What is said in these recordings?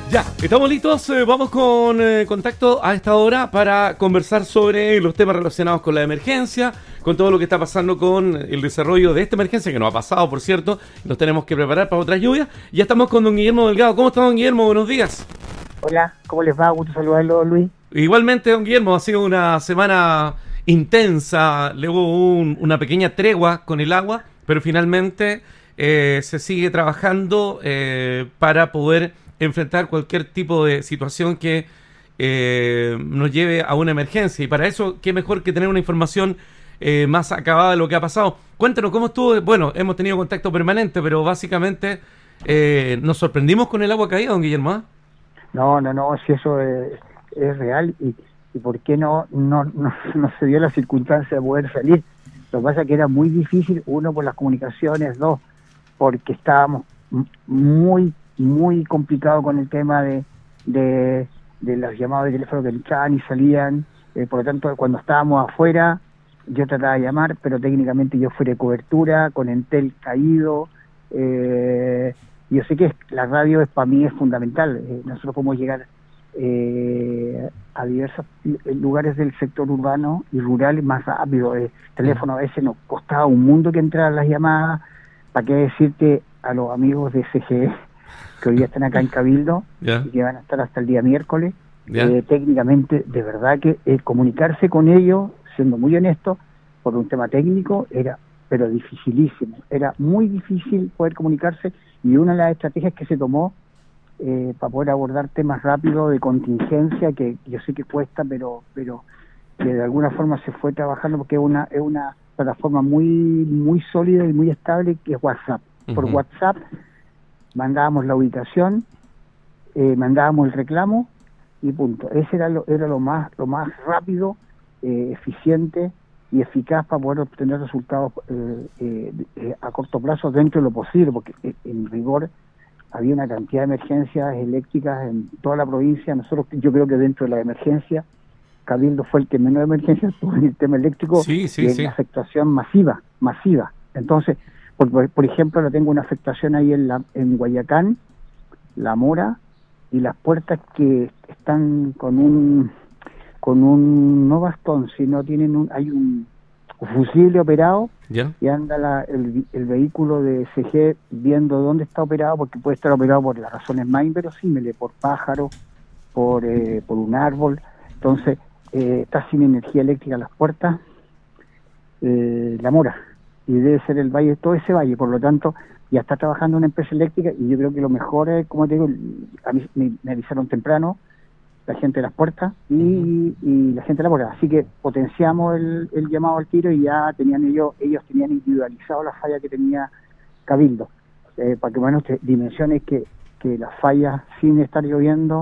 Ya, estamos listos, vamos con contacto a esta hora para conversar sobre los temas relacionados con la emergencia, con todo lo que está pasando con el desarrollo de esta emergencia, que no ha pasado, por cierto, nos tenemos que preparar para otras lluvias. Ya estamos con don Guillermo Delgado. ¿Cómo está, don Guillermo? Buenos días. Hola, ¿cómo les va? Gusto saludarlo, Luis. Igualmente, don Guillermo, ha sido una semana intensa, luego una pequeña tregua con el agua, pero finalmente se sigue trabajando para poder enfrentar cualquier tipo de situación que nos lleve a una emergencia. Y para eso, qué mejor que tener una información más acabada de lo que ha pasado. Cuéntanos cómo estuvo. Bueno, hemos tenido contacto permanente, pero básicamente nos sorprendimos con el agua caída, don Guillermo, ¿eh? No, si eso es real y por qué no se dio la circunstancia de poder salir. Lo que pasa es que era muy difícil, uno, por las comunicaciones, dos, porque estábamos muy complicado con el tema de los llamados de teléfono que entraban y salían. Por lo tanto, cuando estábamos afuera, yo trataba de llamar, pero técnicamente yo fuera de cobertura, con Entel caído. Yo sé que la radio para mí es fundamental. Nosotros podemos llegar a diversos lugares del sector urbano y rural más rápido. El teléfono a veces nos costaba un mundo que entraran las llamadas. ¿Para qué decirte a los amigos de CGE que hoy día están acá en Cabildo y que van a estar hasta el día miércoles? Técnicamente, de verdad que comunicarse con ellos, siendo muy honesto, por un tema técnico, pero dificilísimo. Era muy difícil poder comunicarse, y una de las estrategias que se tomó para poder abordar temas rápidos de contingencia, que yo sé que cuesta, pero que de alguna forma se fue trabajando, porque es una plataforma muy sólida y muy estable, que es WhatsApp. Por WhatsApp mandábamos la ubicación, mandábamos el reclamo y punto. Ese era lo más rápido, eficiente y eficaz para poder obtener resultados a corto plazo dentro de lo posible, porque en rigor había una cantidad de emergencias eléctricas en toda la provincia. Yo creo que dentro de la emergencia, Cabildo fue el que menos emergencias tuvo en el tema eléctrico, en la afectación masiva. Entonces, por ejemplo, yo tengo una afectación ahí en Guayacán, La Mora, y Las Puertas, que están con un no bastón, sino hay un fusible operado, y anda el vehículo de CG viendo dónde está operado, porque puede estar operado por las razones más inverosímiles, por pájaro, por un árbol. Entonces está sin energía eléctrica Las Puertas, La Mora, y debe ser el valle, todo ese valle. Por lo tanto, ya está trabajando una empresa eléctrica, y yo creo que lo mejor es, como te digo, a mí me avisaron temprano la gente de Las Puertas y la gente de La Mora, así que potenciamos el llamado al tiro, y ya ellos tenían individualizado la falla que tenía Cabildo, para que menos dimensiones que las fallas, sin estar lloviendo,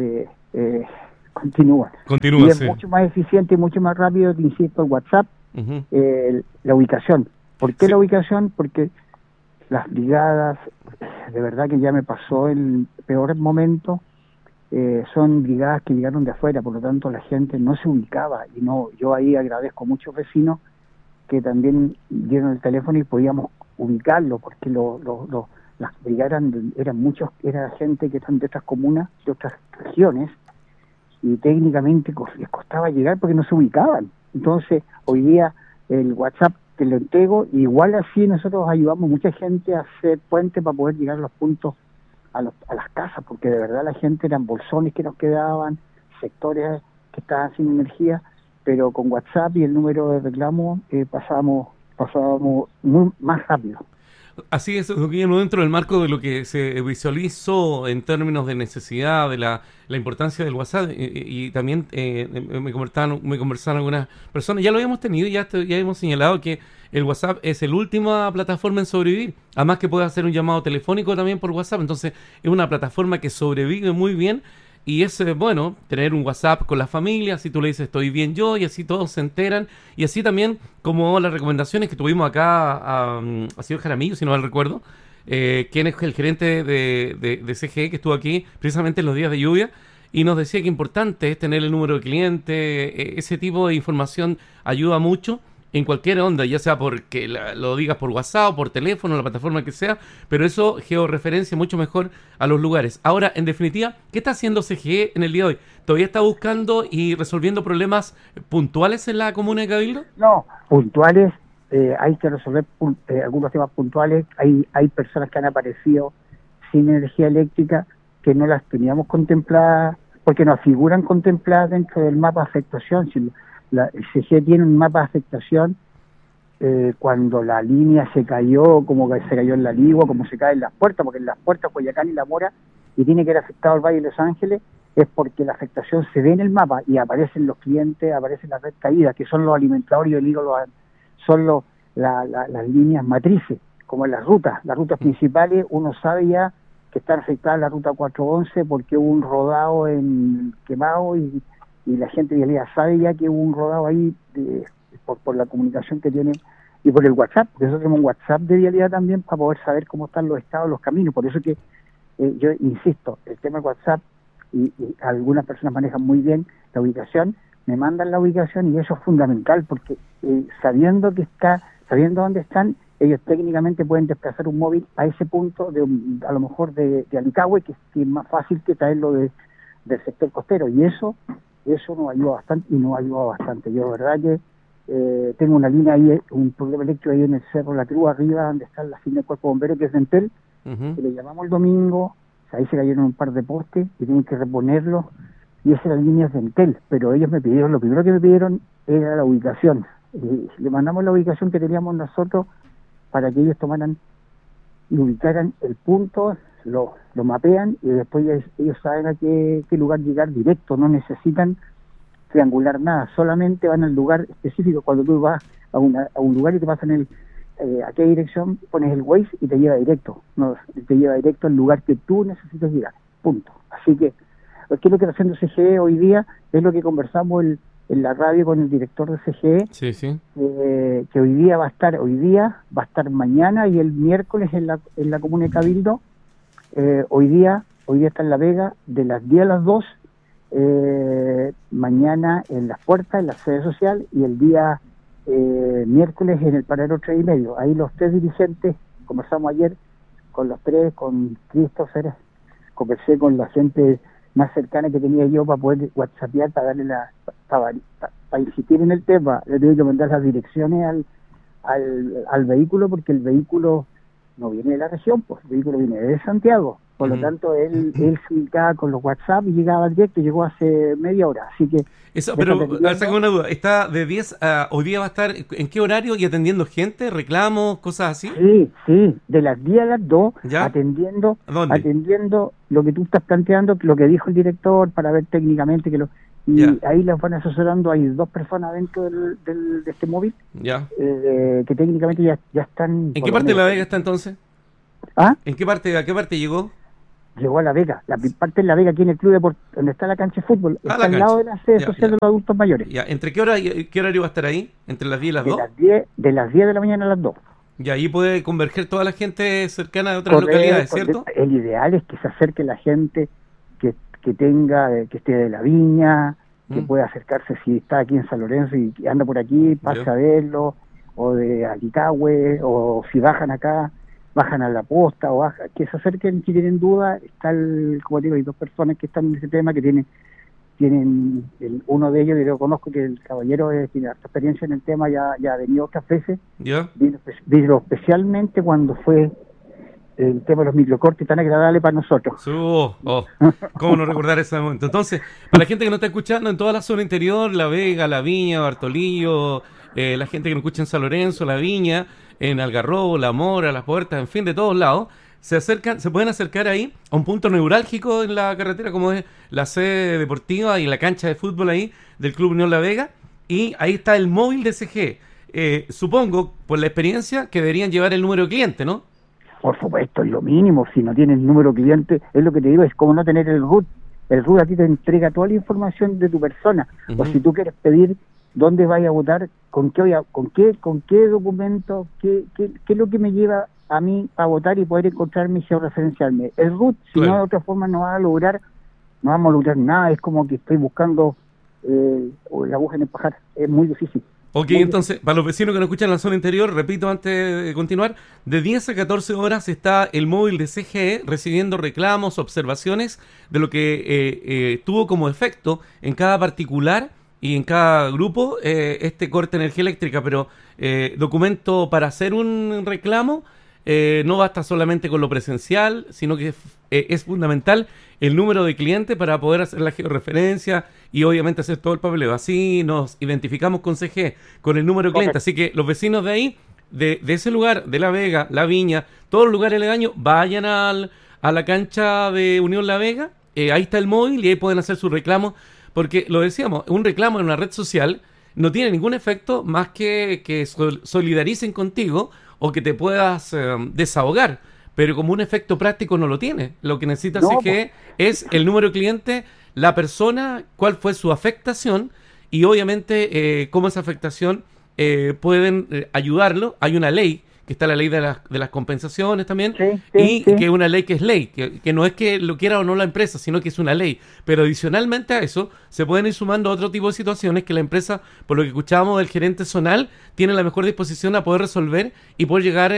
continúan. Y es mucho más eficiente y mucho más rápido, te insisto, el WhatsApp. La ubicación. ¿Por qué la ubicación? Porque las brigadas, de verdad que ya me pasó el peor momento, son brigadas que llegaron de afuera, por lo tanto la gente no se ubicaba, y yo ahí agradezco a muchos vecinos que también dieron el teléfono y podíamos ubicarlo, porque las brigadas era gente que están de otras comunas, de otras regiones, y técnicamente les costaba llegar porque no se ubicaban. Entonces hoy día el WhatsApp te lo entrego, y igual así nosotros ayudamos mucha gente a hacer puente para poder llegar a los puntos, a las casas, porque de verdad la gente eran bolsones que nos quedaban, sectores que estaban sin energía, pero con WhatsApp y el número de reclamo pasábamos más rápido. Así es, Guillermo, dentro del marco de lo que se visualizó en términos de necesidad, de la importancia del WhatsApp, y también me conversaron algunas personas, ya lo habíamos tenido, ya hemos señalado que el WhatsApp es la última plataforma en sobrevivir, además que puede hacer un llamado telefónico también por WhatsApp, entonces es una plataforma que sobrevive muy bien. Y es bueno tener un WhatsApp con la familia, así tú le dices estoy bien yo, y así todos se enteran, y así también como las recomendaciones que tuvimos acá a señor Jaramillo, si no mal recuerdo, quien es el gerente de CGE, que estuvo aquí precisamente en los días de lluvia, y nos decía que importante es tener el número de cliente, ese tipo de información ayuda mucho en cualquier onda, ya sea porque lo digas por WhatsApp, por teléfono, la plataforma que sea, pero eso georreferencia mucho mejor a los lugares. Ahora, en definitiva, ¿qué está haciendo CGE en el día de hoy? ¿Todavía está buscando y resolviendo problemas puntuales en la comuna de Cabildo? No, puntuales, hay que resolver algunos temas puntuales. Hay personas que han aparecido sin energía eléctrica que no las teníamos contempladas, porque no figuran contempladas dentro del mapa de afectación. Si el CGE tiene un mapa de afectación cuando la línea se cayó, como que se cayó en la Ligua, como se cae en las puertas, porque en las puertas Coyacán y La Mora, y tiene que haber afectado el Valle de Los Ángeles, es porque la afectación se ve en el mapa y aparecen los clientes, aparecen las red caídas, que son los alimentadores, yo digo, son las líneas matrices, como en las rutas principales. Uno sabe ya que está afectada la ruta 411 porque hubo un rodado en Quemado y la gente de Vialidad sabe ya que hubo un rodado ahí por la comunicación que tiene y por el WhatsApp. Nosotros tenemos un WhatsApp de Vialidad también para poder saber cómo están los estados, los caminos. Por eso que yo insisto, el tema de WhatsApp y algunas personas manejan muy bien la ubicación, me mandan la ubicación y eso es fundamental porque sabiendo dónde están, ellos técnicamente pueden desplazar un móvil a ese punto, a lo mejor de Alicahue, que es más fácil que traerlo del sector costero, y eso nos ayuda bastante, y nos ayuda bastante. Yo, de verdad que tengo una línea ahí, un problema eléctrico ahí en el Cerro La Cruz, arriba, donde está la línea del Cuerpo Bombero, que es de Entel, que le llamamos el domingo, ahí se cayeron un par de postes, y tienen que reponerlos, y esas eran líneas de Entel, pero ellos lo primero que me pidieron era la ubicación. Le mandamos la ubicación que teníamos nosotros, para que ellos tomaran y ubicaran el punto, lo mapean y después ellos saben a qué lugar llegar directo, no necesitan triangular nada, solamente van al lugar específico. Cuando tú vas a un lugar y te pasan a qué dirección, pones el Waze y te lleva directo, te lleva directo al lugar que tú necesitas llegar, punto. Así que, ¿qué es lo que está haciendo CGE hoy día? Es lo que conversamos en la radio con el director de CGE, sí. Que hoy día va a estar mañana y el miércoles en la comuna de Cabildo. Hoy día está en La Vega de las 10 a las 2, mañana en Las Puertas, en la sede social, y el día miércoles en el Paradero 3:30. Ahí los tres dirigentes, conversamos ayer con los tres, con Christopher, conversé con la gente más cercana que tenía yo para poder whatsappear, para darle para insistir en el tema. Le tengo que mandar las direcciones al vehículo, porque el vehículo no viene de la región, pues el vehículo viene de Santiago. Por lo tanto, él se ubicaba con los WhatsApp y llegaba directo, llegó hace media hora. Así que... Eso, pero, saco una duda, ¿está de 10 a hoy día va a estar en qué horario y atendiendo gente, reclamos, cosas así? Sí, de las 10 a las 2, ¿Ya? atendiendo lo que tú estás planteando, lo que dijo el director, para ver técnicamente ahí las van asesorando. Hay 2 personas dentro de este móvil, que técnicamente ya están... ¿En qué parte de La Vega está entonces? ¿Ah? ¿A qué parte llegó? Llegó a La Vega, la parte de La Vega, aquí en el club donde está la cancha de fútbol, está al lado de la sede social de los adultos mayores. ¿Entre qué hora y qué horario va a estar ahí? ¿Entre las 10 y las 2? De las 10 de la mañana a las 2. Y ahí puede converger toda la gente cercana de otras localidades, ¿cierto? El ideal es que se acerque la gente que esté de La Viña, que pueda acercarse si está aquí en San Lorenzo y anda por aquí, pase a verlo, o de Alicahue, o si bajan acá, bajan a La Posta, que se acerquen si tienen duda. Como digo, hay 2 personas que están en ese tema, que tienen uno de ellos, y yo conozco que el caballero tiene harta experiencia en el tema, ya ha venido otras veces, vino especialmente cuando fue el tema de los microcortes, tan agradable para nosotros. ¿Cómo no recordar ese momento? Entonces, para la gente que no está escuchando en toda la zona interior, La Vega, La Viña, Bartolillo, la gente que nos escucha en San Lorenzo, La Viña, en Algarrobo, La Mora, Las Puertas, en fin, de todos lados, se pueden acercar ahí a un punto neurálgico en la carretera, como es la sede deportiva y la cancha de fútbol ahí del Club Unión La Vega, y ahí está el móvil de CGE. Supongo, por la experiencia, que deberían llevar el número de cliente, ¿no? Por supuesto, es lo mínimo. Si no tienes el número de cliente, es lo que te digo, es como no tener el RUT. El RUT a ti te entrega toda la información de tu persona. O si tú quieres pedir dónde vaya a votar, con qué documento, qué es lo que me lleva a mí a votar y poder encontrarme y georreferenciarme. El RUT, si no, de otra forma no vamos a lograr nada. Es como que estoy buscando la aguja en el pajar. Es muy difícil. Ok, entonces, para los vecinos que nos escuchan en la zona interior, repito antes de continuar, de 10 a 14 horas está el móvil de CGE recibiendo reclamos, observaciones de lo que tuvo como efecto en cada particular y en cada grupo este corte de energía eléctrica, pero documento para hacer un reclamo no basta solamente con lo presencial, sino que es fundamental el número de clientes para poder hacer la georreferencia y obviamente hacer todo el papeleo. Así nos identificamos con CG, con el número de clientes. Así que los vecinos de ahí, de ese lugar, de La Vega, La Viña, todos los lugares aledaños, vayan a la cancha de Unión La Vega, ahí está el móvil y ahí pueden hacer sus reclamos, porque lo decíamos, un reclamo en una red social no tiene ningún efecto más que solidaricen contigo o que te puedas desahogar, pero como un efecto práctico no lo tiene. Lo que necesita CGE es el número de cliente, la persona, cuál fue su afectación y obviamente cómo esa afectación pueden ayudarlo. Hay una ley, que está la ley de las compensaciones también, y que es una ley que es ley, que no es que lo quiera o no la empresa, sino que es una ley. Pero adicionalmente a eso, se pueden ir sumando otro tipo de situaciones que la empresa, por lo que escuchábamos del gerente zonal, tiene la mejor disposición a poder resolver y poder llegar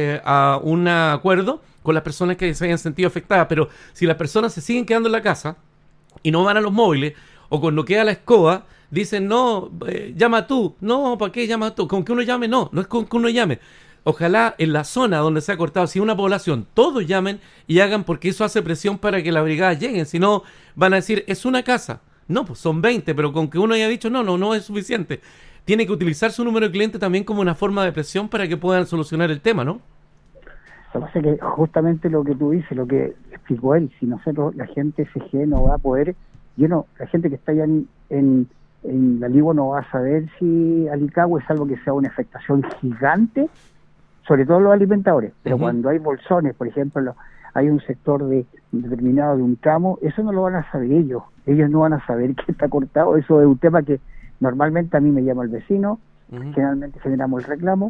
a un acuerdo con las personas que se hayan sentido afectadas. Pero si las personas se siguen quedando en la casa y no van a los móviles, o cuando queda la escoba, dicen, no, llama tú. No, ¿para qué llama tú? Con que uno llame, no es con que uno llame. Ojalá en la zona donde se ha cortado, si una población, todos llamen y hagan, porque eso hace presión para que las brigadas lleguen. Si no, van a decir, es una casa. No, pues son 20, pero con que uno haya dicho, no es suficiente. Tiene que utilizar su número de clientes también como una forma de presión para que puedan solucionar el tema, ¿no? Lo que pasa es que justamente lo que tú dices, lo que explicó él, si nosotros, la gente SG no va a poder, la gente que está allá en la Ligua no va a saber si Alicagüe, salvo que sea una afectación gigante, sobre todo los alimentadores, pero cuando hay bolsones, por ejemplo, hay un sector determinado de un tramo, eso no lo van a saber ellos no van a saber que está cortado. Eso es un tema que normalmente a mí me llama el vecino, generalmente generamos el reclamo,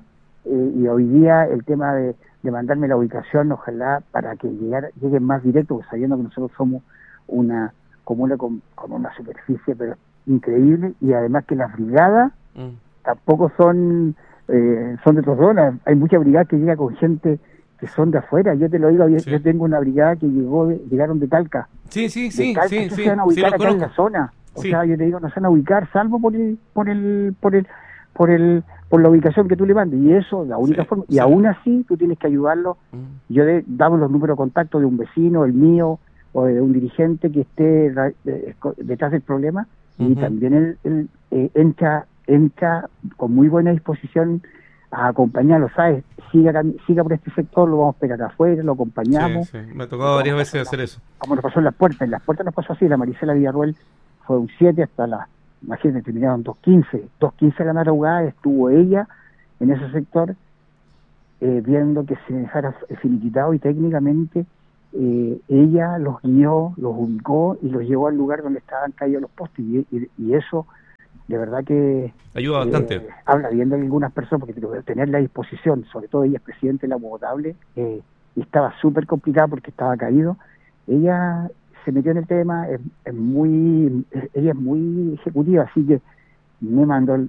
y hoy día el tema de mandarme la ubicación, ojalá para que lleguen más directo, pues sabiendo que nosotros somos una comuna con una superficie pero increíble, y además que las brigadas tampoco son de otras zonas. Hay muchas brigadas que llegan con gente que son de afuera. Yo te lo digo, yo tengo una brigada que llegaron de Talca. Sí. Se van a ubicar acá en la zona. O sea, yo te digo, no se van a ubicar salvo por la ubicación que tú le mandes. Y eso, la única forma. Y aún así, tú tienes que ayudarlo. Yo damos los números de contacto de un vecino, el mío, o de un dirigente que esté detrás del problema. Y también él entra con muy buena disposición a acompañarlo, ¿sabes? Siga por este sector, lo vamos a esperar afuera, lo acompañamos. Sí. Me ha tocado varias veces hacer eso. Como nos pasó en las puertas nos pasó así, la Marisela Villarruel fue un 7 hasta imagínate, terminaron 2:15 de la madrugada, estuvo ella en ese sector, viendo que se dejara finiquitado, y técnicamente ella los guió, los ubicó y los llevó al lugar donde estaban caídos los postes, y eso de verdad que ayuda bastante. Habla bien de algunas personas, porque tener la disposición, sobre todo ella es presidente de la Potable, y estaba súper complicada porque estaba caído. Ella se metió en el tema, ella es muy ejecutiva, así que me mandó